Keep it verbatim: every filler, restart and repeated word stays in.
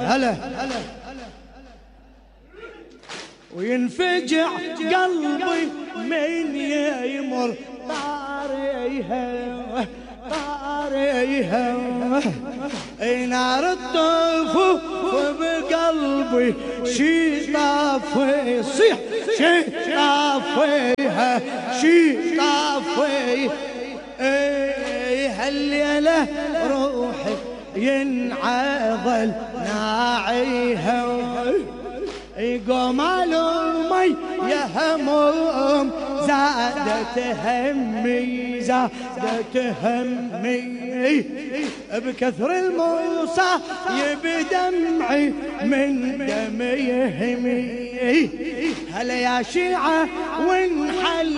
هلا وينفجع قلبي من يمر طاريها طاريها نار الطفوف بقلبي شي طافي صيح شي طافيها شي طافي هالليلة روحي ينعضل ناعيها يقوم المي يا هموم زادت همي زادت همي بكثر الموصى يبدمعي من دمي يهمي هلا يا شيعة وانحل